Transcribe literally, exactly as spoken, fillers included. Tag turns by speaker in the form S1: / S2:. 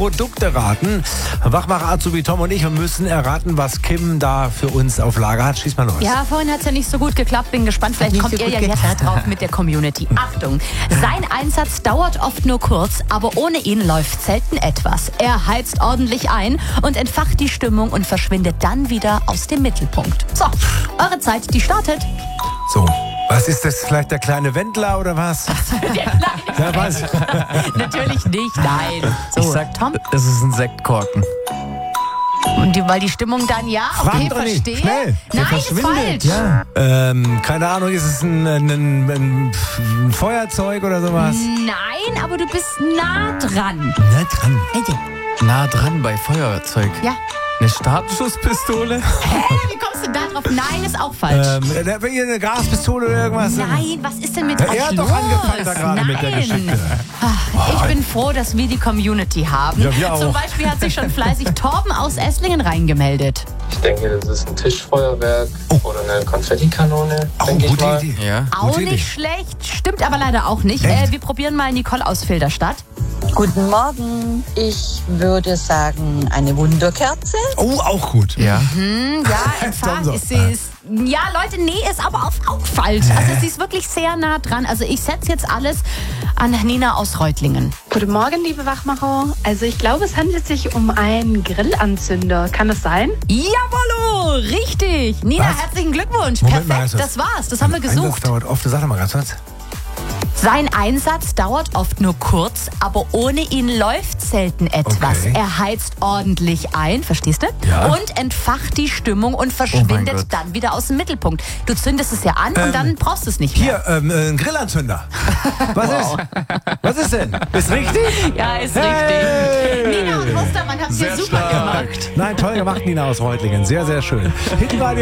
S1: Produkte raten. Wachmacher Azubi Tom und ich müssen erraten, was Kim da für uns auf Lager hat. Schieß mal los.
S2: Ja, vorhin hat es ja nicht so gut geklappt. Bin gespannt, vielleicht kommt
S3: so
S2: ihr ja
S3: gut
S2: jetzt
S3: geklappt.
S2: drauf mit der Community. Achtung, sein Einsatz dauert oft nur kurz, aber ohne ihn läuft selten etwas. Er heizt ordentlich ein und entfacht die Stimmung und verschwindet dann wieder aus dem Mittelpunkt. So, eure Zeit, die startet.
S1: So, was ist das? Vielleicht der kleine Wendler oder was?
S2: Der kleine
S1: Ja, was?
S2: Natürlich nicht, nein. So,
S3: Ich sag,
S2: Tom,
S3: es ist ein Sektkorken.
S2: und die, weil die Stimmung dann, ja, okay,
S1: Frag doch nicht.
S2: verstehe.
S1: Schnell. Der
S2: Nein, ist
S1: verschwindet.
S2: falsch.
S1: Ja. Ähm, keine Ahnung, ist es ein, ein, ein, ein Feuerzeug oder sowas?
S2: Nein, aber du bist nah dran.
S1: Na dran.
S3: Nah dran bei Feuerzeug.
S2: Ja.
S3: Eine Startschusspistole?
S2: Hä, wie kommst du da drauf? Nein, ist auch falsch.
S1: Ähm, da- hier eine Gaspistole oder irgendwas?
S2: Nein, was ist denn mit
S1: Ja,
S2: euch
S1: er hat doch
S2: los?
S1: angefangen da gerade
S2: Nein.
S1: mit der Geschichte.
S2: Ah, Ich bin froh, dass wir die Community haben.
S1: Ja, wir auch.
S2: Zum Beispiel hat sich schon fleißig Torben aus Esslingen reingemeldet.
S4: Ich denke, das ist ein Tischfeuerwerk oder eine Konfettikanone,
S1: Oh,
S4: denke ich
S1: gute
S4: mal.
S1: Idee.
S3: Ja.
S2: Auch
S1: Gute Idee.
S2: nicht schlecht, stimmt aber leider auch nicht.
S1: Echt?
S2: Äh, wir probieren mal Nicole aus Filderstadt.
S5: Guten Morgen. Ich würde sagen, eine Wunderkerze.
S1: Oh, auch gut.
S3: Ja.
S2: Hm, ja, entfacht
S1: so.
S2: ist sie. Ist, ja, Leute, nee, ist aber auch, auch falsch. Also sie ist wirklich sehr nah dran. Also ich setze jetzt alles an Nina aus Reutlingen.
S6: Guten Morgen, liebe Wachmacher. Also ich glaube, es handelt sich um einen Grillanzünder. Kann das sein?
S2: Jawollo, richtig. Nina,
S1: Was?
S2: herzlichen Glückwunsch.
S1: Moment mal,
S2: Perfekt,
S1: also-
S2: das war's. Das haben wir
S1: Einsatz
S2: gesucht.
S1: dauert oft. Sag doch mal ganz kurz.
S2: Sein Einsatz dauert oft nur kurz, aber ohne ihn läuft selten etwas.
S1: Okay.
S2: Er heizt ordentlich ein, verstehst du?
S1: Ja.
S2: Und entfacht die Stimmung und verschwindet
S3: Gott.
S2: dann wieder aus dem Mittelpunkt. Du zündest es ja an und dann brauchst du es nicht mehr.
S1: Hier, ähm, äh, ein Grillanzünder. Was ist? Was ist denn? Ist richtig?
S2: Ja, ist
S1: Hey!
S2: richtig. Nina und Mustermann haben es hier super gemacht.
S1: Nein, toll gemacht, Nina aus Reutlingen. Sehr, sehr schön. Hinten war die